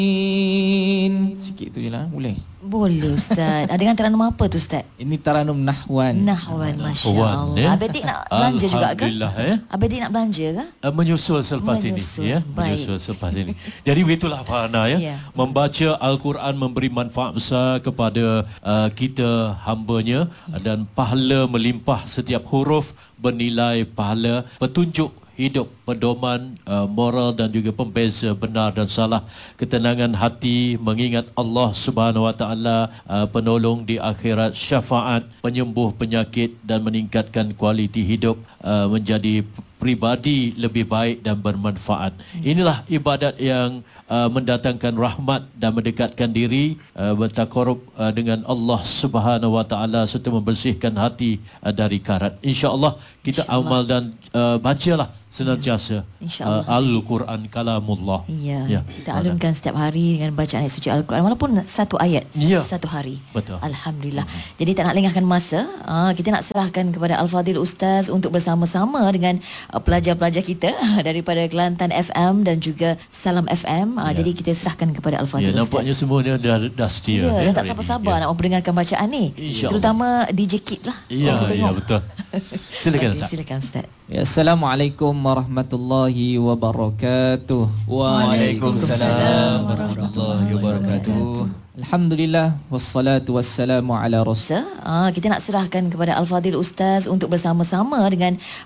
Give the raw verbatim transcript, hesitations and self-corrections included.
Sikit tu je lah, boleh? Boleh Ustaz. Ada dengan teranum apa tu Ustaz? Ini taranum nahwan. Nahwan, Masya Nahwan, Allah. ya? Abedik nak belanja juga ke? Alhamdulillah, ya. Abedik nak belanja ke? Uh, menyusul selepas Menyusul, ini, ya. baik. Menyusul selepas ini. Jadi begitulah Farhana, ya. Ya. Membaca Al-Quran memberi manfaat besar kepada uh, kita hambanya dan pahala melimpah, setiap huruf bernilai pahala, petunjuk hidup, pedoman, uh, moral dan juga pembeza benar dan salah, ketenangan hati, mengingat Allah Subhanahu Wa Taala, uh, penolong di akhirat, syafaat, penyembuh penyakit dan meningkatkan kualiti hidup, uh, menjadi pribadi lebih baik dan bermanfaat. Inilah ibadat yang uh, mendatangkan rahmat dan mendekatkan diri, uh, bertakarub uh, dengan Allah Subhanahu Wa Taala serta membersihkan hati uh, dari karat. Insya-Allah kita Insya Allah. amal dan uh, bacalah senantiasa InsyaAllah. uh, Al-Quran kalamullah. Ya, Ya. kita alunkan setiap hari dengan bacaan ayat suci Al-Quran walaupun satu ayat Ya. satu hari. Betul. Alhamdulillah. Hmm. Jadi tak nak lengahkan masa, aa, kita nak serahkan kepada Al-Fadhil Ustaz untuk bersama-sama dengan aa, pelajar-pelajar kita daripada Kelantan F M dan juga Salam F M. Aa, Ya. Jadi kita serahkan kepada Al-Fadhil Ya, Ustaz. nampaknya semuanya dah dah setia. Ya, dah tak hari sabar-sabar ini. nak memperdengarkan bacaan ni. InsyaAllah. Terutama D J Kid lah. Ya, Orang ya, tengok. ya betul. Silakan Okey, Ustaz. silakan Ustaz. Ya, Assalamualaikum warahmatullahi wabarakatuh. Waalaikumsalam warahmatullahi wabarakatuh. Alhamdulillah wassalatu wassalamu ala rasul. Aa, kita nak serahkan kepada Al-Fadhil Ustaz untuk bersama-sama dengan